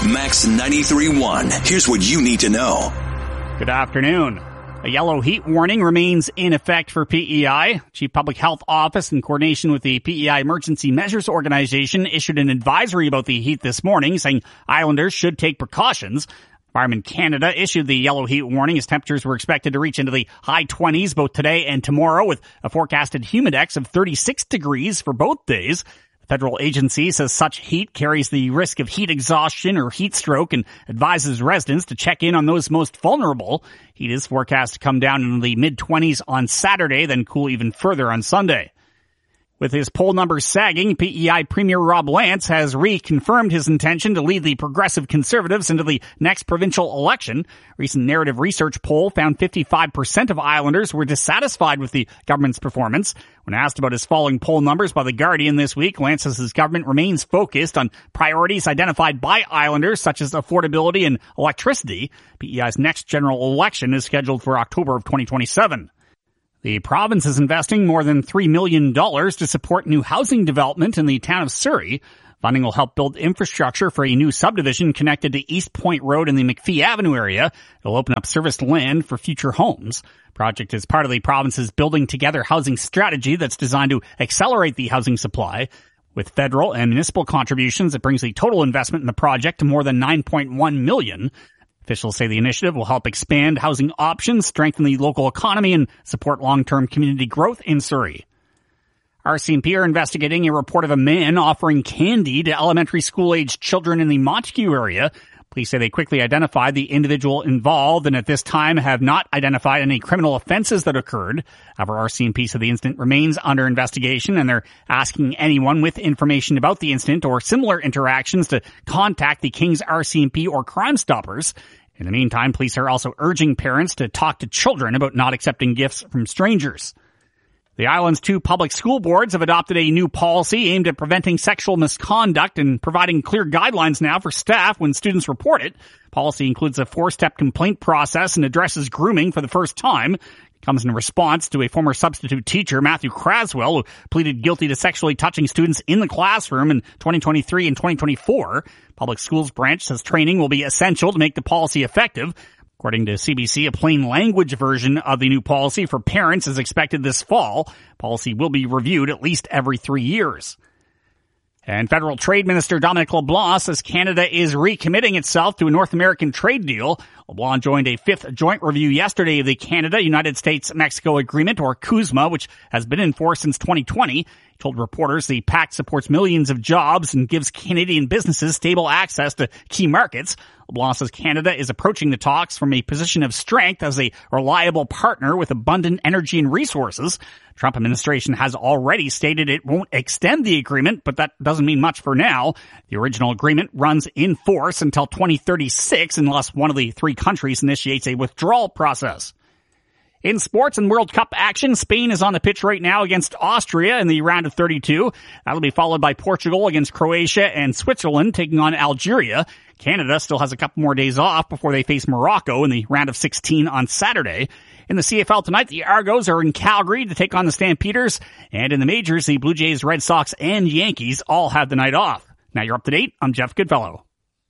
Max 93.1. Here's what you need to know. Good afternoon. A yellow heat warning remains in effect for PEI. Chief Public Health Office, in coordination with the PEI Emergency Measures Organization, issued an advisory about the heat this morning, saying islanders should take precautions. Environment Canada issued the yellow heat warning as temperatures were expected to reach into the high 20s both today and tomorrow, with a forecasted humidex of 36 degrees for both days. The federal agency says such heat carries the risk of heat exhaustion or heat stroke and advises residents to check in on those most vulnerable. Heat is forecast to come down into the mid-20s on Saturday, then cool even further on Sunday. With his poll numbers sagging, PEI Premier Rob Lance has reconfirmed his intention to lead the Progressive Conservatives into the next provincial election. Recent Narrative Research poll found 55% of Islanders were dissatisfied with the government's performance. When asked about his falling poll numbers by The Guardian this week, Lance says his government remains focused on priorities identified by Islanders, such as affordability and electricity. PEI's next general election is scheduled for October of 2027. The province is investing more than $3 million to support new housing development in the town of Surrey. Funding will help build infrastructure for a new subdivision connected to East Point Road in the McPhee Avenue area. It will open up serviced land for future homes. The project is part of the province's Building Together housing strategy that's designed to accelerate the housing supply. With federal and municipal contributions, it brings the total investment in the project to more than $9.1 million. Officials say the initiative will help expand housing options, strengthen the local economy, and support long-term community growth in Surrey. RCMP are investigating a report of a man offering candy to elementary school-aged children in the Montague area. Police say they quickly identified the individual involved and at this time have not identified any criminal offenses that occurred. However, RCMP said the incident remains under investigation and they're asking anyone with information about the incident or similar interactions to contact the Kings RCMP or Crime Stoppers. In the meantime, police are also urging parents to talk to children about not accepting gifts from strangers. The island's two public school boards have adopted a new policy aimed at preventing sexual misconduct and providing clear guidelines now for staff when students report it. Policy includes a 4-step complaint process and addresses grooming for the first time. It comes in response to a former substitute teacher, Matthew Craswell, who pleaded guilty to sexually touching students in the classroom in 2023 and 2024. Public Schools Branch says training will be essential to make the policy effective. According to CBC, a plain language version of the new policy for parents is expected this fall. Policy will be reviewed at least every 3 years. And Federal Trade Minister Dominic LeBlanc says Canada is recommitting itself to a North American trade deal. LeBlanc joined a 5th joint review yesterday of the Canada-United States-Mexico Agreement, or CUSMA, which has been in force since 2020. He told reporters the pact supports millions of jobs and gives Canadian businesses stable access to key markets. LeBlanc says Canada is approaching the talks from a position of strength as a reliable partner with abundant energy and resources. Trump administration has already stated it won't extend the agreement, but that doesn't mean much for now. The original agreement runs in force until 2036 unless one of the 3 countries initiates a withdrawal process. In sports and World Cup action, Spain is on the pitch right now against Austria in the round of 32. That'll be followed by Portugal against Croatia and Switzerland taking on Algeria. Canada still has a couple more days off before they face Morocco in the round of 16 on Saturday. In the CFL tonight, the Argos are in Calgary to take on the Stampeders. And in the majors, the Blue Jays, Red Sox, and Yankees all have the night off. Now you're up to date. I'm Jeff Goodfellow.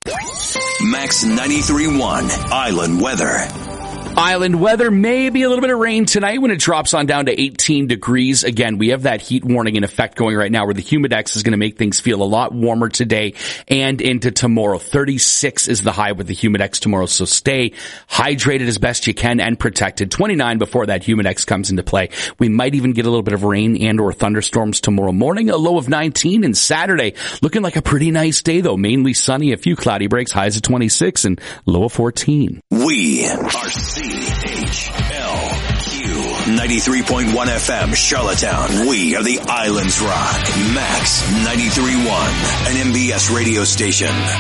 Max 93.1 Island Weather. Island weather, maybe a little bit of rain tonight when it drops on down to 18 degrees. Again, we have that heat warning in effect going right now where the humidex is going to make things feel a lot warmer today and into tomorrow. 36 is the high with the humidex tomorrow, so stay hydrated as best you can and protected. 29 before that humidex comes into play. We might even get a little bit of rain and or thunderstorms tomorrow morning, a low of 19, and Saturday looking like a pretty nice day though. Mainly sunny, a few cloudy breaks, highs of 26 and low of 14. We are CHLQ 93.1 FM Charlottetown. We are the Islands Rock. Max 93.1, an MBS radio station.